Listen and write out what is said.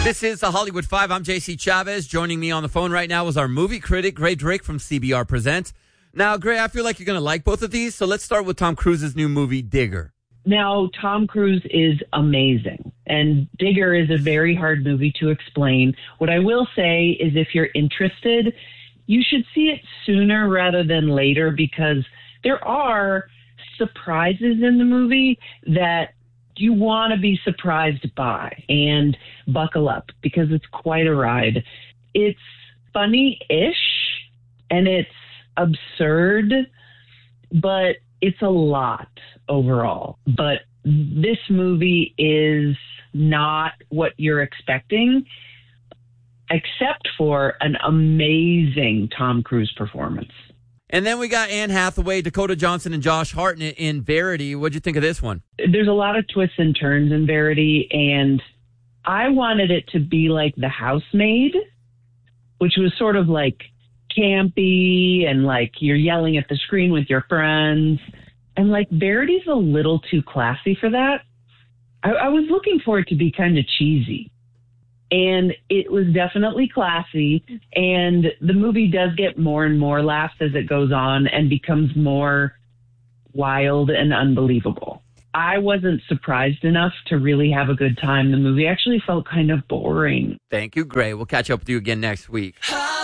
This is the Hollywood Five. I'm JC Chavez. Joining me on the phone right now is our movie critic, Gray Drake from CBR Presents. Now, Gray, I feel like you're going to like both of these, so let's start with Tom Cruise's new movie, Digger. Now, Tom Cruise is amazing, and Digger is a very hard movie to explain. What I will say is if you're interested, you should see it sooner rather than later because there are surprises in the movie that you want to be surprised by, and buckle up because it's quite a ride. It's funny-ish and it's absurd, but it's a lot overall. But this movie is not what you're expecting, except for an amazing Tom Cruise performance. And then we got Anne Hathaway, Dakota Johnson, and Josh Hartnett in Verity. What'd you think of this one? There's a lot of twists and turns in Verity, and I wanted it to be like The Housemaid, which was sort of like campy and like you're yelling at the screen with your friends. And like Verity's a little too classy for that. I was looking for it to be kind of cheesy. And it was definitely classy, and the movie does get more and more laughs as it goes on and becomes more wild and unbelievable. I wasn't surprised enough to really have a good time. The movie actually felt kind of boring. Thank you, Gray. We'll catch up with you again next week.